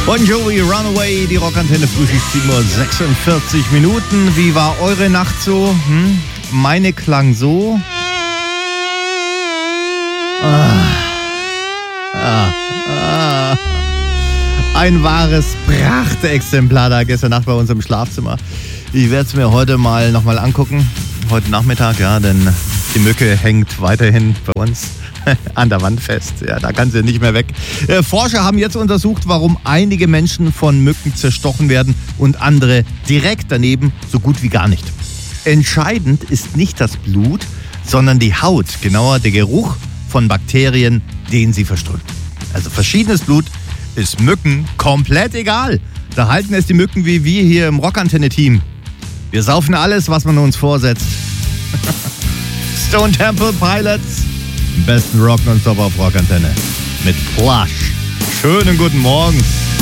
Bon Jovi, Runaway, die Rockantenne, Frühschicht 7:46 Uhr. Wie war eure Nacht so? Meine klang so. Ein wahres Prachtexemplar da gestern Nacht bei uns im Schlafzimmer. Ich werde es mir heute nochmal angucken. Heute Nachmittag, ja, denn die Mücke hängt weiterhin bei uns an der Wand fest. Ja, da kann sie nicht mehr weg. Forscher haben jetzt untersucht, warum einige Menschen von Mücken zerstochen werden und andere direkt daneben so gut wie gar nicht. Entscheidend ist nicht das Blut, sondern die Haut, genauer der Geruch von Bakterien, den sie verströmt. Also verschiedenes Blut ist Mücken komplett egal. Da halten es die Mücken wie wir hier im Rockantenne-Team. Wir saufen alles, was man uns vorsetzt. Stone Temple Pilots, besten Rock nonstop auf Rockantenne mit Plush. Schönen guten Morgen.